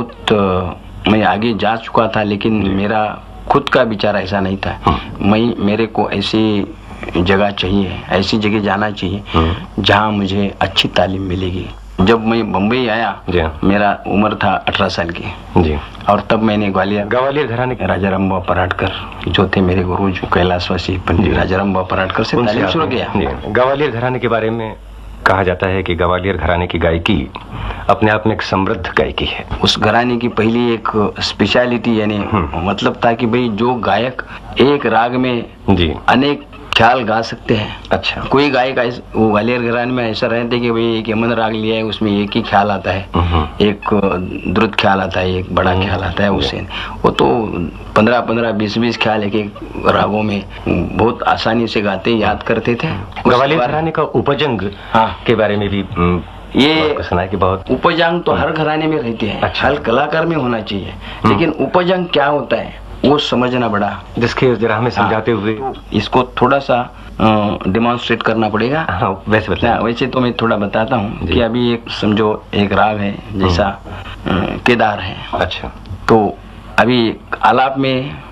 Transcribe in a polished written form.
बहुत मैं आगे जा चुका था, लेकिन मेरा खुद का विचार ऐसा नहीं था। मेरे को ऐसी जगह चाहिए, ऐसी जगह जाना चाहिए जहाँ मुझे अच्छी तालीम मिलेगी। जब मैं बम्बई आया, मेरा उम्र था 18 साल की जी, और तब मैंने ग्वालियर घराने के राजा राम बाबा पराडकर जो थे मेरे गुरु, जो कैलाशवासी पंडित राजा राम बाबा पराडकर से तालीम शुरू किया। ग्वालियर घराने के बारे में कहा जाता है कि ग्वालियर घराने की गायकी अपने आप में एक समृद्ध गायकी है। उस घराने की पहली एक स्पेशलिटी यानी मतलब था कि भाई जो गायक एक राग में जी अनेक ख्याल गा सकते हैं। अच्छा, कोई गायक वो ग्वालियर घराने में ऐसा रहते कि भाई एक यमन राग लिया है, उसमें एक ही ख्याल आता है, एक द्रुत ख्याल आता है, एक बड़ा ख्याल आता है। उससे वो तो 15-15, 20-20 ख्याल एक रागों में बहुत आसानी से गाते, याद करते थे। ग्वालियर घराने का उपजंग के बारे में भी ये सुना है कि बहुत उपजंग तो हर घराने में रहते हैं। अच्छा, हर कलाकार में होना चाहिए, लेकिन उपजंग क्या होता है वो समझना बड़ा, जिसके जरा हमें समझाते हुए इसको थोड़ा सा डेमोन्स्ट्रेट करना पड़ेगा। वैसे तो मैं थोड़ा बताता हूँ कि अभी एक समझो एक राग है जैसा केदार है। अच्छा, तो अभी आलाप में